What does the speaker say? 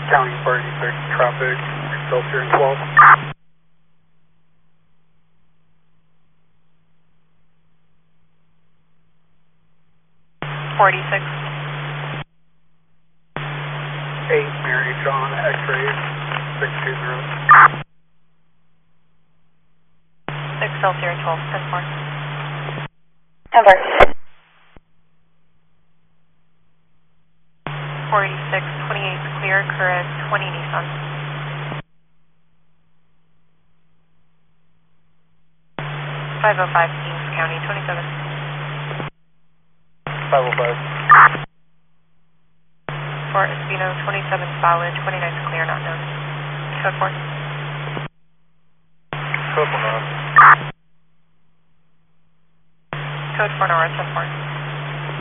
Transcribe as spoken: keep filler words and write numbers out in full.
County forty-six traffic, Excelsior and twelve. forty-six. eight Mary John X-ray six two zero. Excelsior and twelve, ten four. ten four. forty-six, twenty-eight clear, current twenty Nissan. five oh five Kings County, twenty-seven. five oh five. Fort Espino, twenty-seven solid, twenty-nine clear, not known. Code four. Code four. Code four, Nora, ten four.